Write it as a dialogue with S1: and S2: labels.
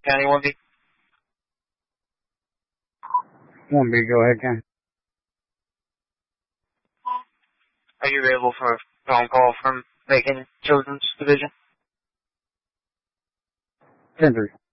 S1: County 1B.
S2: 1B, go ahead, Ken.
S1: Are you available for a phone call from Macon Children's Division?
S2: 10-3.